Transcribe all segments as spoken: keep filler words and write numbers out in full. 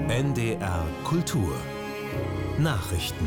N D R Kultur Nachrichten.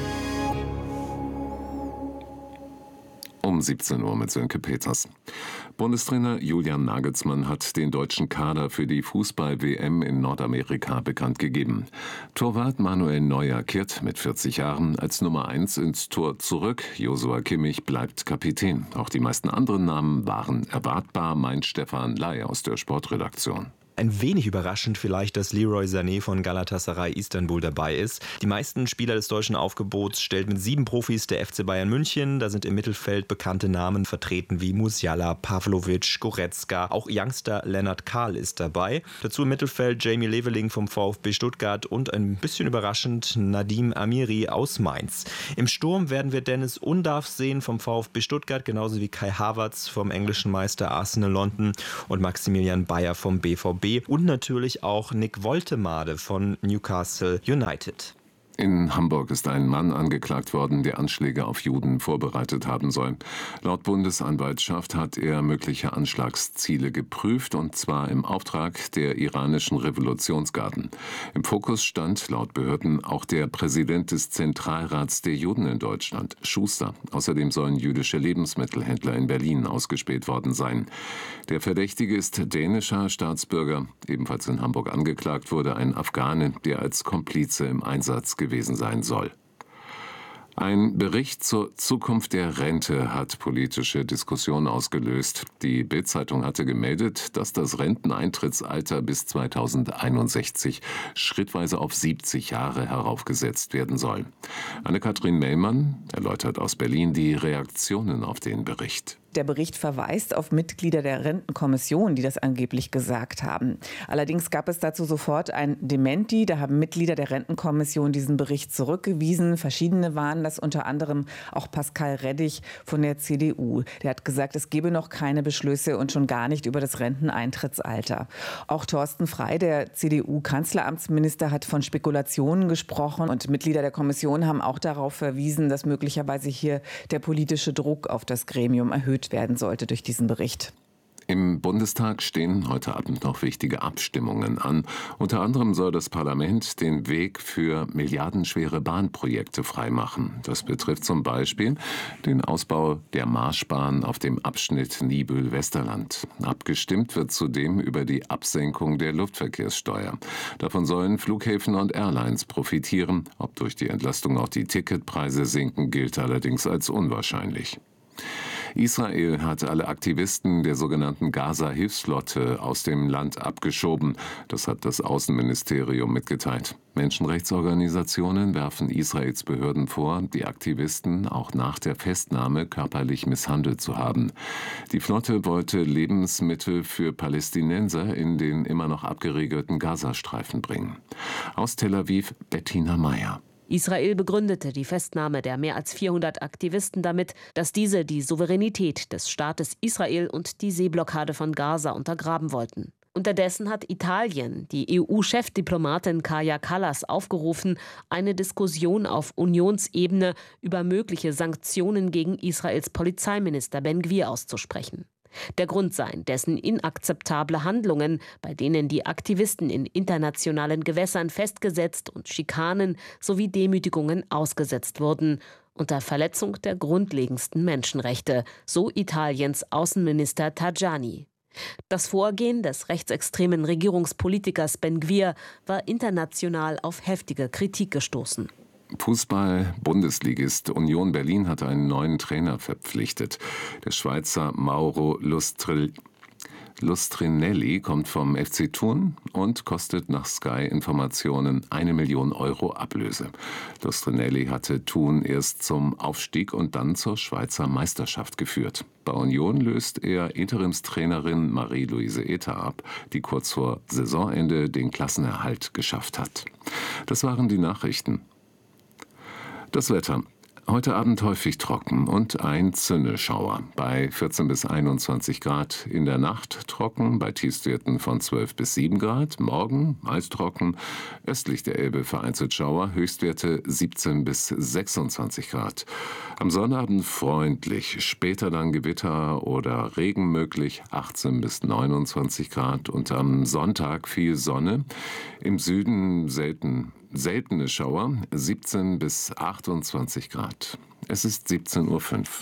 Um siebzehn Uhr mit Sönke Peters. Bundestrainer Julian Nagelsmann hat den deutschen Kader für die Fußball-W M in Nordamerika bekannt gegeben. Torwart Manuel Neuer kehrt mit vierzig Jahren als Nummer eins ins Tor zurück. Joshua Kimmich bleibt Kapitän. Auch die meisten anderen Namen waren erwartbar, meint Stefan Ley aus der Sportredaktion. Ein wenig überraschend vielleicht, dass Leroy Sané von Galatasaray Istanbul dabei ist. Die meisten Spieler des deutschen Aufgebots stellt mit sieben Profis der F C Bayern München. Da sind im Mittelfeld bekannte Namen vertreten wie Musiala, Pavlovic, Goretzka. Auch Youngster Lennart Kahl ist dabei. Dazu im Mittelfeld Jamie Leveling vom VfB Stuttgart und ein bisschen überraschend Nadim Amiri aus Mainz. Im Sturm werden wir Dennis Undav sehen vom VfB Stuttgart, genauso wie Kai Havertz vom englischen Meister Arsenal London und Maximilian Bayer vom B V B. Und natürlich auch Nick Woltemade von Newcastle United. In Hamburg ist ein Mann angeklagt worden, der Anschläge auf Juden vorbereitet haben soll. Laut Bundesanwaltschaft hat er mögliche Anschlagsziele geprüft, und zwar im Auftrag der iranischen Revolutionsgarden. Im Fokus stand laut Behörden auch der Präsident des Zentralrats der Juden in Deutschland, Schuster. Außerdem sollen jüdische Lebensmittelhändler in Berlin ausgespäht worden sein. Der Verdächtige ist dänischer Staatsbürger. Ebenfalls in Hamburg angeklagt wurde ein Afghane, der als Komplize im Einsatz gewesen sein soll. Ein Bericht zur Zukunft der Rente hat politische Diskussionen ausgelöst. Die Bild-Zeitung hatte gemeldet, dass das Renteneintrittsalter bis zweitausendeinundsechzig schrittweise auf siebzig Jahre heraufgesetzt werden soll. Anne-Kathrin Mellmann erläutert aus Berlin die Reaktionen auf den Bericht. Der Bericht verweist auf Mitglieder der Rentenkommission, die das angeblich gesagt haben. Allerdings gab es dazu sofort ein Dementi. Da haben Mitglieder der Rentenkommission diesen Bericht zurückgewiesen. Verschiedene waren das, unter anderem auch Pascal Reddig von der C D U. Der hat gesagt, es gebe noch keine Beschlüsse und schon gar nicht über das Renteneintrittsalter. Auch Thorsten Frey, der C D U-Kanzleramtsminister, hat von Spekulationen gesprochen. Und Mitglieder der Kommission haben auch darauf verwiesen, dass möglicherweise hier der politische Druck auf das Gremium erhöht werden sollte durch diesen Bericht. Im Bundestag stehen heute Abend noch wichtige Abstimmungen an. Unter anderem soll das Parlament den Weg für milliardenschwere Bahnprojekte freimachen. Das betrifft zum Beispiel den Ausbau der Marschbahn auf dem Abschnitt Niebüll-Westerland. Abgestimmt wird zudem über die Absenkung der Luftverkehrssteuer. Davon sollen Flughäfen und Airlines profitieren. Ob durch die Entlastung auch die Ticketpreise sinken, gilt allerdings als unwahrscheinlich. Israel hat alle Aktivisten der sogenannten Gaza-Hilfsflotte aus dem Land abgeschoben. Das hat das Außenministerium mitgeteilt. Menschenrechtsorganisationen werfen Israels Behörden vor, die Aktivisten auch nach der Festnahme körperlich misshandelt zu haben. Die Flotte wollte Lebensmittel für Palästinenser in den immer noch abgeriegelten Gazastreifen bringen. Aus Tel Aviv Bettina Meyer. Israel begründete die Festnahme der mehr als vierhundert Aktivisten damit, dass diese die Souveränität des Staates Israel und die Seeblockade von Gaza untergraben wollten. Unterdessen hat Italien die E U-Chefdiplomatin Kaja Kallas aufgerufen, eine Diskussion auf Unionsebene über mögliche Sanktionen gegen Israels Polizeiminister Ben-Gvir auszusprechen. Der Grund seien dessen inakzeptable Handlungen, bei denen die Aktivisten in internationalen Gewässern festgesetzt und Schikanen sowie Demütigungen ausgesetzt wurden, unter Verletzung der grundlegendsten Menschenrechte, so Italiens Außenminister Tajani. Das Vorgehen des rechtsextremen Regierungspolitikers Ben-Gvir war international auf heftige Kritik gestoßen. Fußball-Bundesligist Union Berlin hat einen neuen Trainer verpflichtet. Der Schweizer Mauro Lustri- Lustrinelli kommt vom F C Thun und kostet nach Sky-Informationen eine Million Euro Ablöse. Lustrinelli hatte Thun erst zum Aufstieg und dann zur Schweizer Meisterschaft geführt. Bei Union löst er Interimstrainerin Marie-Louise Ether ab, die kurz vor Saisonende den Klassenerhalt geschafft hat. Das waren die Nachrichten. Das Wetter. Heute Abend häufig trocken und ein Zünneschauer bei vierzehn bis einundzwanzig Grad. In der Nacht trocken bei Tiefstwerten von zwölf bis sieben Grad. Morgen meist trocken, östlich der Elbe vereinzelt Schauer, Höchstwerte siebzehn bis sechsundzwanzig Grad. Am Sonnabend freundlich, später dann Gewitter oder Regen möglich, achtzehn bis neunundzwanzig Grad. Und am Sonntag viel Sonne, im Süden selten Seltene Schauer, siebzehn bis achtundzwanzig Grad. Es ist siebzehn Uhr fünf.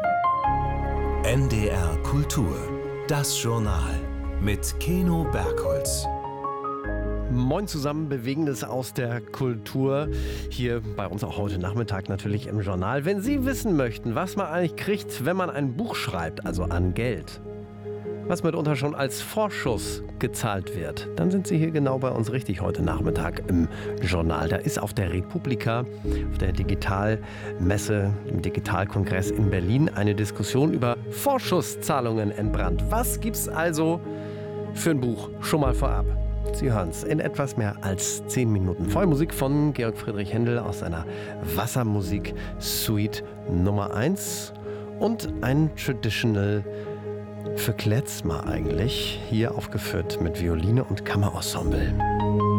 N D R Kultur. Das Journal mit Keno Bergholz. Moin zusammen, Bewegendes aus der Kultur. Hier bei uns auch heute Nachmittag natürlich im Journal. Wenn Sie wissen möchten, was man eigentlich kriegt, wenn man ein Buch schreibt, also an Geld, was mitunter schon als Vorschuss gezahlt wird, dann sind Sie hier genau bei uns richtig heute Nachmittag im Journal. Da ist auf der Republika, auf der Digitalmesse, im Digitalkongress in Berlin eine Diskussion über Vorschusszahlungen entbrannt. Was gibt's also für ein Buch? Schon mal vorab. Sie hören es in etwas mehr als zehn Minuten. Vollmusik von Georg Friedrich Händel aus seiner Wassermusik-Suite Nummer eins und ein Traditional für Klezmer eigentlich, hier aufgeführt mit Violine und Kammerensemble.